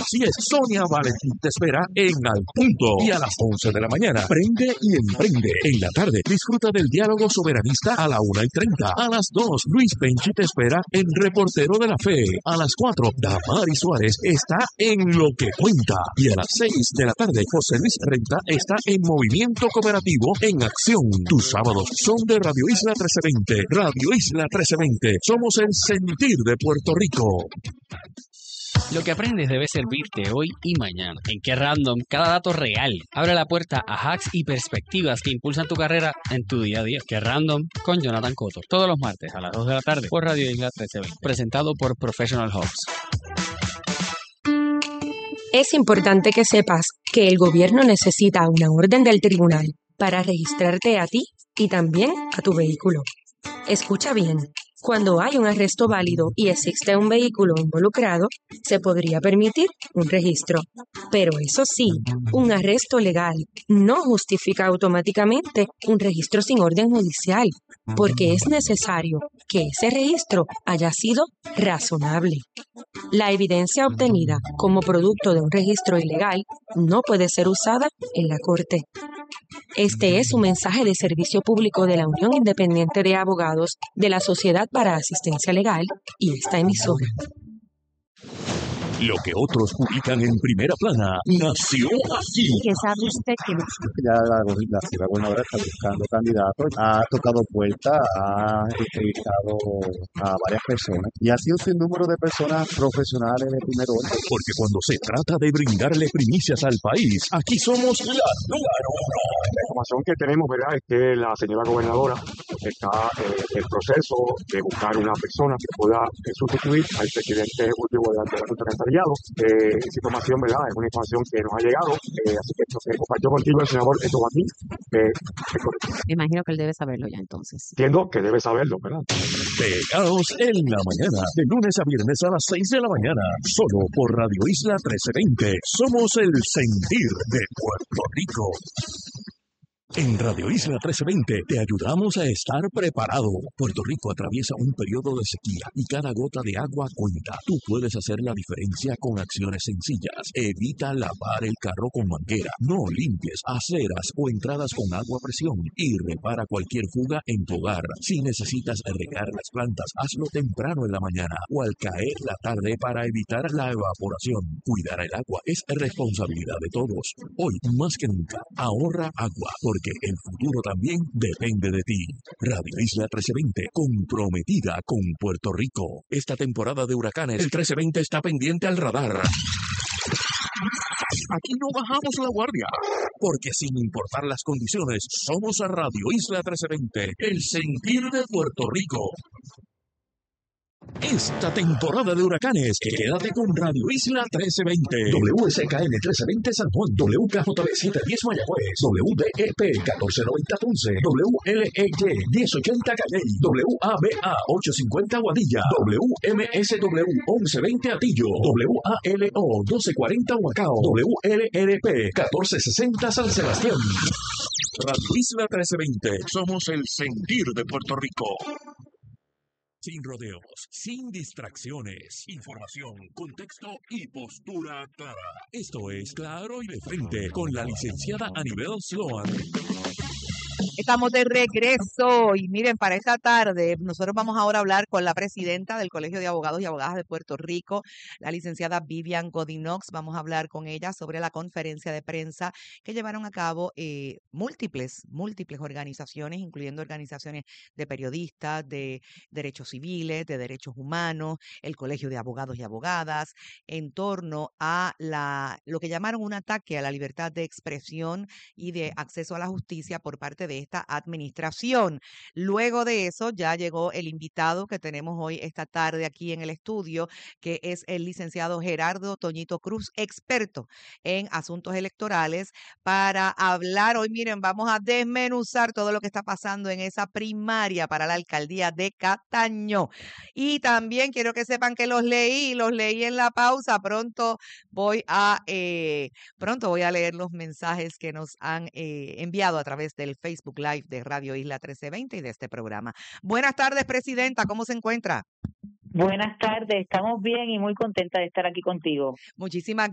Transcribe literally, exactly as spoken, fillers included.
Así es, Sonia Valentín te espera en Al Punto y a las once de la mañana. Prende y emprende. En la tarde, disfruta del diálogo soberanista a la una y treinta. A las dos, Luis Penchi te espera en Reportero de la Fe. A las cuatro, Damari Suárez está en Lo que Cuenta. Y a las seis de la tarde, José Luis Renta está en Movimiento Cooperativo en Acción. Tus sábados son de Radio Isla trece veinte. Radio Isla trece veinte. Somos el sentir de Puerto Rico. Lo que aprendes debe servirte hoy y mañana. En Qué Random, cada dato real abre la puerta a hacks y perspectivas que impulsan tu carrera en tu día a día. Qué Random con Jonathan Cotto. Todos los martes a las dos de la tarde por Radio Isla trece veinte. Presentado por Professional Hubs. Es importante que sepas que el gobierno necesita una orden del tribunal para registrarte a ti y también a tu vehículo. Escucha bien. Cuando hay un arresto válido y existe un vehículo involucrado, se podría permitir un registro. Pero eso sí, un arresto legal no justifica automáticamente un registro sin orden judicial, porque es necesario que ese registro haya sido razonable. La evidencia obtenida como producto de un registro ilegal no puede ser usada en la corte. Este es un mensaje de servicio público de la Unión Independiente de Abogados de la Sociedad para Asistencia Legal y esta emisora. Lo que otros publican en primera plana nació aquí. ¿Qué sabe usted que no? Ya la, la ciudad gobernadora está buscando candidatos, ha tocado puertas, ha entrevistado a varias personas y ha sido un número de personas profesionales de primer orden. Porque cuando se trata de brindarle primicias al país, aquí somos la número uno. La información que tenemos, ¿verdad?, es que la señora gobernadora está eh, en el proceso de buscar una persona que pueda eh, sustituir al presidente ejecutivo de la Junta de Alcantarillado. Eh, esa información, ¿verdad?, es una información que nos ha llegado, eh, así que esto se compartió contigo el senador Eto Joaquín. Eh, Me imagino que él debe saberlo ya entonces. Entiendo que debe saberlo, ¿verdad? Pegados en la mañana, de lunes a viernes a las seis de la mañana, solo por Radio Isla trece veinte. Somos el sentir de Puerto Rico. En Radio Isla trece veinte te ayudamos a estar preparado. Puerto Rico atraviesa un periodo de sequía y cada gota de agua cuenta. Tú puedes hacer la diferencia con acciones sencillas. Evita lavar el carro con manguera. No limpies aceras o entradas con agua a presión y repara cualquier fuga en tu hogar. Si necesitas regar las plantas, hazlo temprano en la mañana o al caer la tarde para evitar la evaporación. Cuidar el agua es responsabilidad de todos. Hoy, más que nunca, ahorra agua porque que el futuro también depende de ti. Radio Isla trece veinte, comprometida con Puerto Rico. Esta temporada de huracanes, el trece veinte está pendiente al radar. Aquí no bajamos la guardia, porque sin importar las condiciones, somos a Radio Isla trece veinte, el sentir de Puerto Rico. Esta temporada de huracanes, quédate con Radio Isla trece veinte. W S K N trece veinte San Juan, W K J B setecientos diez Mayagüez, W D E P catorce noventa Ponce, W L E Y diez ochenta Calley, W A B A ochocientos cincuenta Guadilla, W M S W once veinte Atillo, W A L O doce cuarenta Huacao, W L R P catorce sesenta San Sebastián. Radio Isla trece veinte, somos el sentir de Puerto Rico. Sin rodeos, sin distracciones, información, contexto y postura clara. Esto es Claro y de Frente con la licenciada Anibel Sloan. Estamos de regreso y miren, para esta tarde nosotros vamos ahora a hablar con la presidenta del Colegio de Abogados y Abogadas de Puerto Rico, la licenciada Vivian Godinox. Vamos a hablar con ella sobre la conferencia de prensa que llevaron a cabo eh, múltiples, múltiples organizaciones, incluyendo organizaciones de periodistas, de derechos civiles, de derechos humanos, el Colegio de Abogados y Abogadas, en torno a la lo que llamaron un ataque a la libertad de expresión y de acceso a la justicia por parte de esta administración. Luego de eso ya llegó el invitado que tenemos hoy esta tarde aquí en el estudio, que es el licenciado Gerardo Toñito Cruz, experto en asuntos electorales, para hablar hoy. Miren, vamos a desmenuzar todo lo que está pasando en esa primaria para la alcaldía de Cataño. Y también quiero que sepan que los leí, los leí en la pausa. Pronto voy a, eh, pronto voy a leer los mensajes que nos han eh, enviado a través del Facebook Live de Radio Isla trece veinte y de este programa. Buenas tardes, presidenta, ¿cómo se encuentra? Buenas tardes, estamos bien y muy contenta de estar aquí contigo. Muchísimas